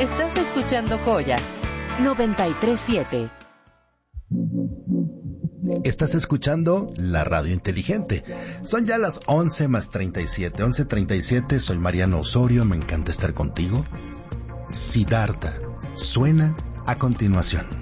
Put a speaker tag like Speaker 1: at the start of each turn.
Speaker 1: Estás escuchando Joya 93.7.
Speaker 2: Estás escuchando la radio inteligente. Son ya las 11 más 37. 11:37, soy Mariano Osorio, me encanta estar contigo. Siddhartha suena a continuación.